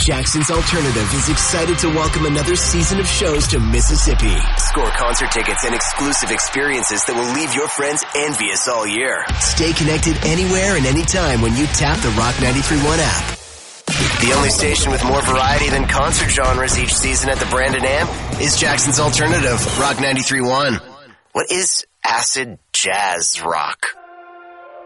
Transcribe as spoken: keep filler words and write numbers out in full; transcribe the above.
Jackson's Alternative is excited to welcome another season of shows to Mississippi. Score concert tickets and exclusive experiences that will leave your friends envious all year. Stay connected anywhere and anytime when you tap the Rock ninety-three point one app. The only station with more variety than concert genres each season at the Brandon Amp is Jackson's Alternative, Rock ninety-three point one. What is acid jazz rock?